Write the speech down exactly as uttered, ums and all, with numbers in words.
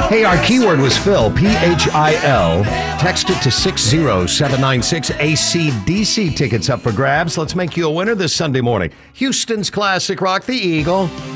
Hey, our keyword was Phil, P H I L. Text it to six zero seven nine six. A C D C tickets up for grabs. Let's make you a winner this Sunday morning. Houston's classic rock, The Eagle.